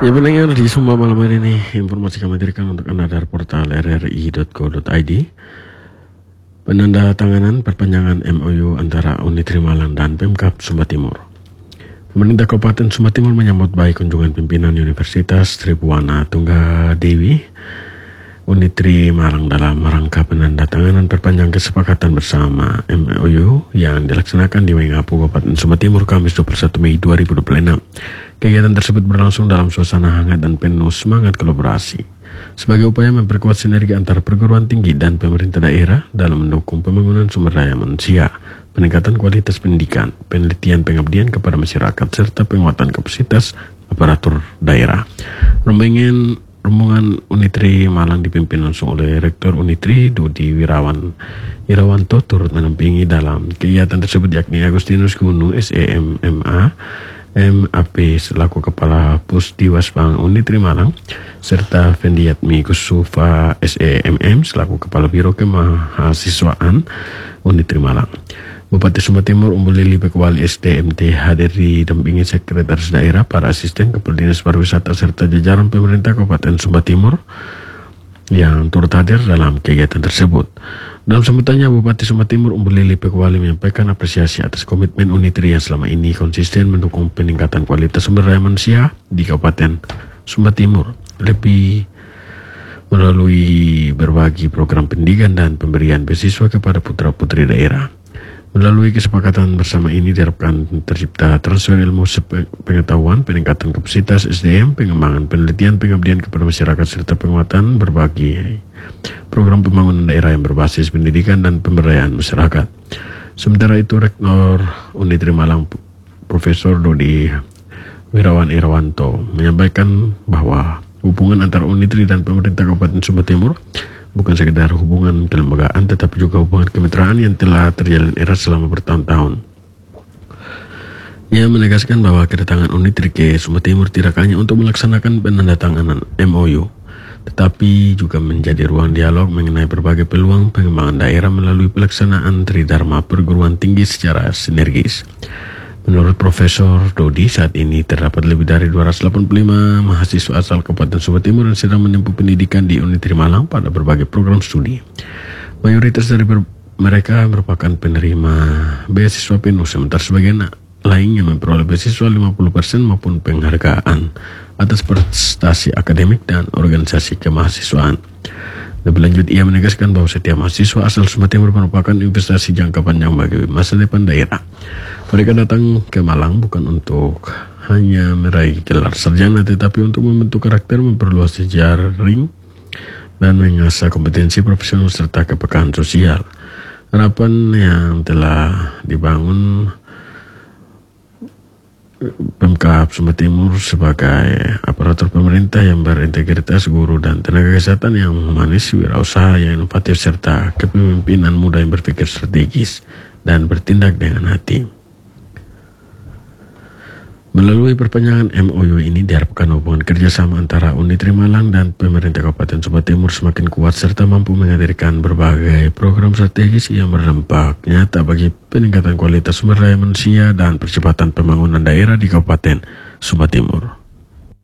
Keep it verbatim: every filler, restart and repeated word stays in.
Ya pendengar, di semua malam hari ini informasi kami hadirkan untuk Anda dari portal r r i dot co dot i d. Penandatanganan perpanjangan M O U antara Unitri Malang dan Pemkab Sumba Timur. Pemerintah Kabupaten Sumba Timur menyambut baik kunjungan pimpinan Universitas Tribuana Tunggadewi Unitri Malang dalam rangka penandatanganan perpanjangan kesepakatan bersama M O U yang dilaksanakan di Wengapu, Kabupaten Sumba Timur, Kamis dua puluh satu Mei dua ribu dua puluh enam. Kegiatan tersebut berlangsung dalam suasana hangat dan penuh semangat kolaborasi sebagai upaya memperkuat sinergi antara perguruan tinggi dan pemerintah daerah dalam mendukung pembangunan sumber daya manusia, peningkatan kualitas pendidikan, penelitian pengabdian kepada masyarakat, serta penguatan kapasitas aparatur daerah. Rombongan Rombongan Unitri Malang dipimpin langsung oleh Rektor Unitri Dodi Wirawan Irawanto turut menampingi dalam kegiatan tersebut, yakni Agustinus Gunung S E M M A M A P selaku Kepala Pusdiwasbang Unitri Malang, serta Fendiatmi Kusufa S E M M selaku Kepala Biro Kemahasiswaan Unitri Malang. Bupati Sumba Timur Umbul Lili Pekwali S D M T hadir didampingi Sekretaris Daerah, para asisten Kepala Dinas Pariwisata, serta jajaran pemerintah Kabupaten Sumba Timur yang turut hadir dalam kegiatan tersebut. Dalam sambutannya, Bupati Sumba Timur Umbul Lili Pekwali menyampaikan apresiasi atas komitmen Unitri yang selama ini konsisten mendukung peningkatan kualitas sumber daya manusia di Kabupaten Sumba Timur, lebih melalui berbagi program pendidikan dan pemberian beasiswa kepada putra-putri daerah. Melalui kesepakatan bersama ini diharapkan tercipta transfer ilmu pengetahuan, peningkatan kapasitas S D M, pengembangan penelitian pengabdian kepada masyarakat, serta penguatan berbagai program pembangunan daerah yang berbasis pendidikan dan pemberdayaan masyarakat. Sementara itu, Rektor Unitri Malang Profesor Dodi Wirawan Irawanto menyampaikan bahwa hubungan antara Unitri dan pemerintah Kabupaten Sumba Timur bukan sekedar hubungan kelembagaan, tetapi juga hubungan kemitraan yang telah terjalin erat selama bertahun-tahun. Ia menegaskan bahwa kedatangan Unitri ke Sumba Timur tidak hanya untuk melaksanakan penandatanganan M O U, tetapi juga menjadi ruang dialog mengenai berbagai peluang pengembangan daerah melalui pelaksanaan Tridharma perguruan tinggi secara sinergis. Menurut Profesor Dodi, saat ini terdapat lebih dari dua ratus delapan puluh lima mahasiswa asal Kabupaten Sumba Timur yang sedang menempuh pendidikan di Unitri Malang pada berbagai program studi. Mayoritas dari mereka merupakan penerima beasiswa penuh, sementara sebagian lainnya memperoleh beasiswa lima puluh persen maupun penghargaan atas prestasi akademik dan organisasi kemahasiswaan. Lebih lanjut, ia menegaskan bahwa setiap mahasiswa asal Sumba Timur merupakan investasi jangka panjang bagi masa depan daerah. Mereka datang ke Malang bukan untuk hanya meraih gelar sarjana, tetapi untuk membentuk karakter, memperluas jejaring, dan mengasah kompetensi profesional serta kepekaan sosial. Harapan yang telah dibangun Pemkab Sumba Timur sebagai aparatur pemerintah yang berintegritas, guru dan tenaga kesehatan yang humanis, wirausaha yang inovatif, serta kepemimpinan muda yang berpikir strategis dan bertindak dengan hati. Melalui perpanjangan M O U ini diharapkan hubungan kerjasama antara Unitri Malang dan pemerintah Kabupaten Sumba Timur semakin kuat, serta mampu menghadirkan berbagai program strategis yang berdampak nyata bagi peningkatan kualitas sumber daya manusia dan percepatan pembangunan daerah di Kabupaten Sumba Timur.